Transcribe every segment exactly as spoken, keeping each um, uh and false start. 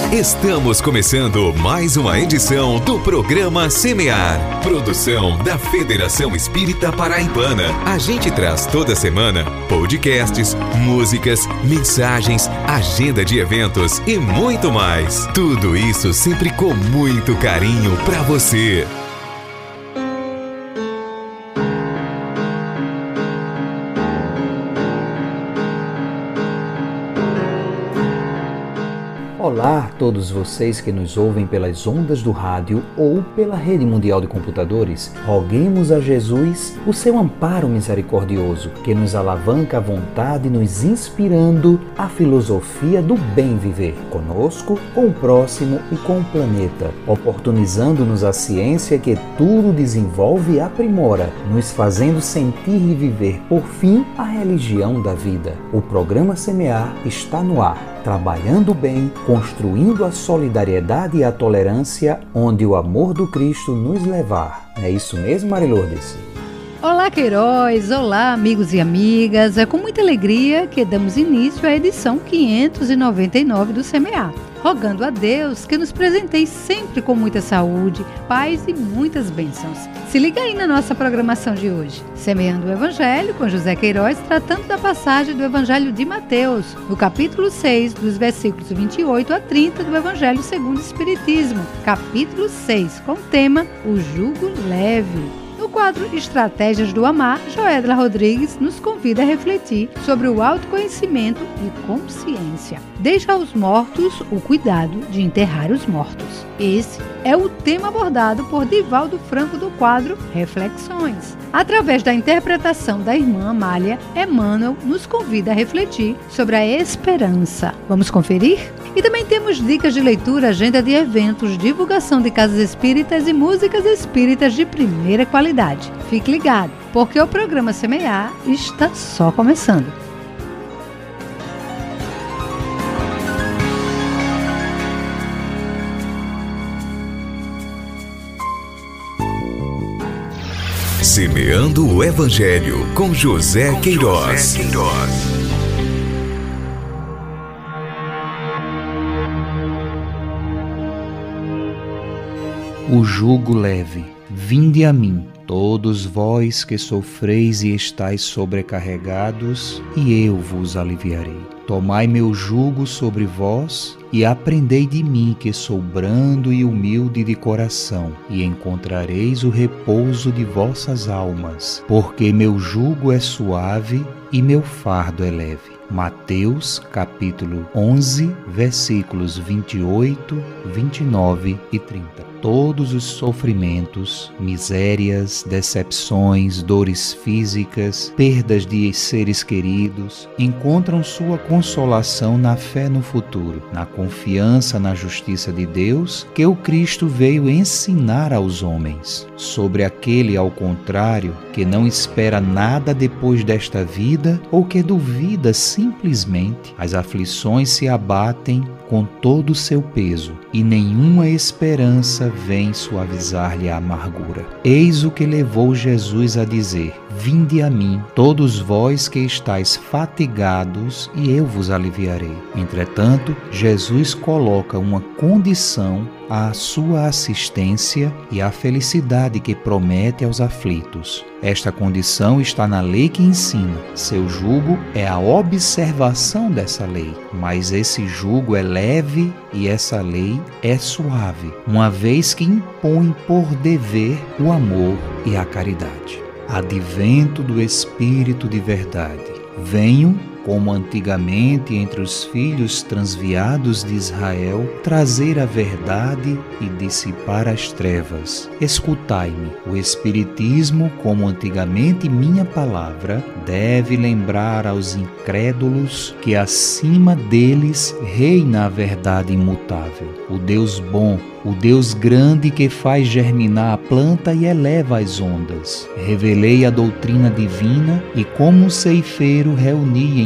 Estamos começando mais uma edição do programa Semear, produção da Federação Espírita Paraibana. A gente traz toda semana podcasts, músicas, mensagens, agenda de eventos e muito mais. Tudo isso sempre com muito carinho para você. Olá a todos vocês que nos ouvem pelas ondas do rádio ou pela rede mundial de computadores. Roguemos a Jesus o seu amparo misericordioso, que nos alavanca à vontade, nos inspirando a filosofia do bem viver, conosco, com o próximo e com o planeta, oportunizando-nos a ciência que tudo desenvolve e aprimora, nos fazendo sentir e viver, por fim, a religião da vida. O programa Semear está no ar, trabalhando bem, construindo a solidariedade e a tolerância, onde o amor do Cristo nos levar. É isso mesmo, Marilourdes? Olá, Queiroz! Olá, amigos e amigas! É com muita alegria que damos início à edição quinhentos e noventa e nove do Semear, rogando a Deus que nos presenteie sempre com muita saúde, paz e muitas bênçãos. Se liga aí na nossa programação de hoje. Semeando o Evangelho com José Queiroz, tratando da passagem do Evangelho de Mateus, no capítulo seis, dos versículos vinte e oito a trinta do Evangelho segundo o Espiritismo, capítulo seis, com o tema O Jugo Leve. No quadro Estratégias do Amar, Joedla Rodrigues nos convida a refletir sobre o autoconhecimento e consciência. Deixa aos mortos o cuidado de enterrar os mortos. Esse é o tema abordado por Divaldo Franco do quadro Reflexões. Através da interpretação da irmã Amália, Emmanuel nos convida a refletir sobre a esperança. Vamos conferir? E também temos dicas de leitura, agenda de eventos, divulgação de casas espíritas e músicas espíritas de primeira qualidade. Fique ligado, porque o programa Semear está só começando. Semeando o Evangelho com José Queiroz. O jugo leve, vinde a mim, todos vós que sofreis e estáis sobrecarregados, e eu vos aliviarei. Tomai meu jugo sobre vós e aprendei de mim, que sou brando e humilde de coração, e encontrareis o repouso de vossas almas, porque meu jugo é suave e meu fardo é leve. Mateus, capítulo onze, versículos vinte e oito, vinte e nove e trinta. Todos os sofrimentos, misérias, decepções, dores físicas, perdas de seres queridos, encontram sua consolação na fé no futuro, na confiança na justiça de Deus que o Cristo veio ensinar aos homens. Sobre aquele, ao contrário, que não espera nada depois desta vida ou que duvida simplesmente, as aflições se abatem com todo o seu peso e nenhuma esperança vem suavizar-lhe a amargura. Eis o que levou Jesus a dizer: vinde a mim, todos vós que estáis fatigados, e eu vos aliviarei. Entretanto, Jesus coloca uma condição à sua assistência e à felicidade que promete aos aflitos. Esta condição está na lei que ensina. Seu jugo é a observação dessa lei, mas esse jugo é leve e essa lei é suave, uma vez que impõe por dever o amor e a caridade. Advento do Espírito de verdade. Venho, como antigamente entre os filhos transviados de Israel, trazer a verdade e dissipar as trevas. Escutai-me. O Espiritismo, como antigamente minha palavra, deve lembrar aos incrédulos que acima deles reina a verdade imutável, o Deus bom, o Deus grande que faz germinar a planta e eleva as ondas. Revelei a doutrina divina e, como um ceifeiro, reuni em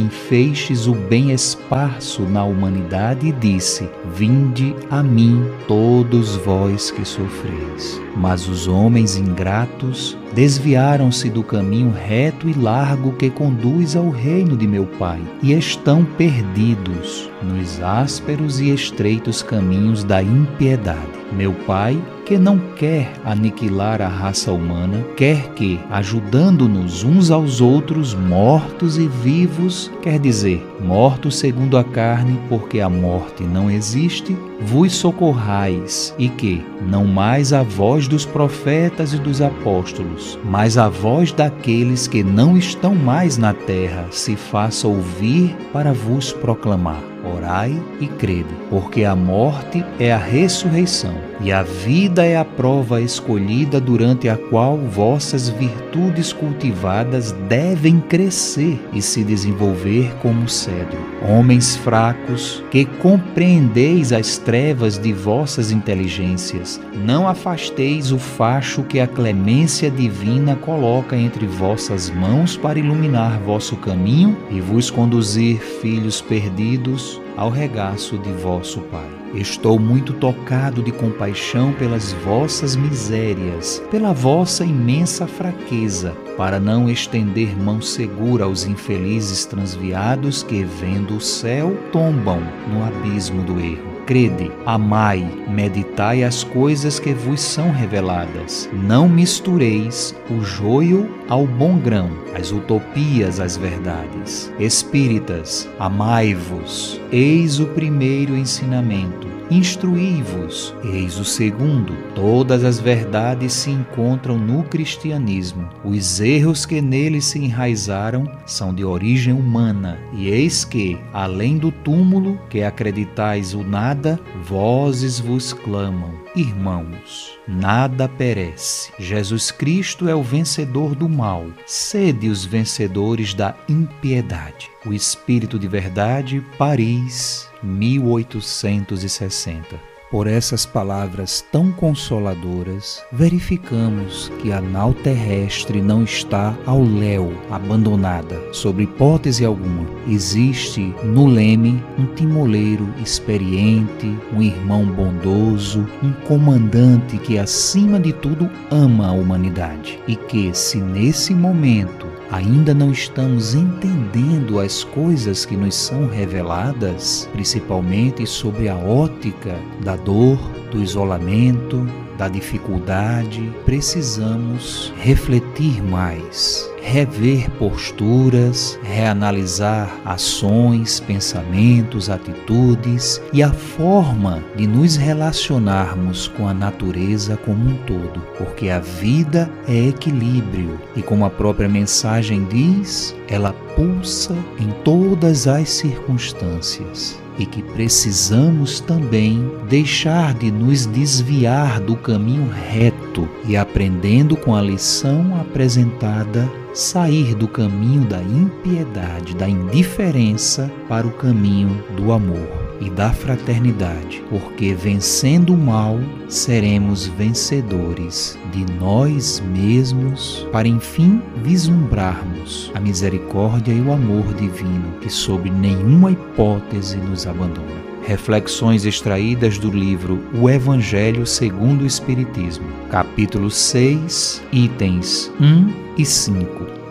em feixes o bem esparso na humanidade e disse: Vinde a mim, todos vós que sofreis. Mas os homens ingratos desviaram-se do caminho reto e largo que conduz ao reino de meu Pai, e estão perdidos nos ásperos e estreitos caminhos da impiedade. Meu Pai, que não quer aniquilar a raça humana, quer que, ajudando-nos uns aos outros, mortos e vivos, quer dizer, mortos segundo a carne, porque a morte não existe, vos socorrais, e que, não mais a voz dos profetas e dos apóstolos, mas a voz daqueles que não estão mais na terra, se faça ouvir para vos proclamar. Orai e crede, porque a morte é a ressurreição, e a vida é a prova escolhida durante a qual vossas virtudes cultivadas devem crescer e se desenvolver como cedro. Homens fracos, que compreendeis as trevas de vossas inteligências, não afasteis o facho que a clemência divina coloca entre vossas mãos para iluminar vosso caminho e vos conduzir, filhos perdidos, ao regaço de vosso Pai. Estou muito tocado de compaixão pelas vossas misérias, pela vossa imensa fraqueza, para não estender mão segura aos infelizes transviados que, vendo o céu, tombam no abismo do erro. Crede, amai, meditai as coisas que vos são reveladas. Não mistureis o joio ao bom grão, as utopias às verdades. Espíritas, amai-vos, eis o primeiro ensinamento. Instruí-vos, eis o segundo. Todas as verdades se encontram no cristianismo. Os erros que nele se enraizaram são de origem humana, e eis que, além do túmulo, que acreditais o nada, vozes vos clamam. Irmãos, nada perece. Jesus Cristo é o vencedor do mal. Sede os vencedores da impiedade. O Espírito de Verdade, Paris, mil oitocentos e sessenta. Por essas palavras tão consoladoras, verificamos que a nau terrestre não está ao léu, abandonada, sob hipótese alguma. Existe no leme um timoleiro experiente, um irmão bondoso, um comandante que, acima de tudo, ama a humanidade. E que, se nesse momento ainda não estamos entendendo as coisas que nos são reveladas, principalmente sobre a ótica da dor, do isolamento, da dificuldade, precisamos refletir mais, rever posturas, reanalisar ações, pensamentos, atitudes e a forma de nos relacionarmos com a natureza como um todo, porque a vida é equilíbrio e, como a própria mensagem diz, ela pulsa em todas as circunstâncias. E que precisamos também deixar de nos desviar do caminho reto e, aprendendo com a lição apresentada, sair do caminho da impiedade, da indiferença, para o caminho do amor e da fraternidade, porque vencendo o mal, seremos vencedores de nós mesmos, para enfim vislumbrarmos a misericórdia e o amor divino que sob nenhuma hipótese nos abandona. Reflexões extraídas do livro O Evangelho segundo o Espiritismo, capítulo seis, itens um e cinco.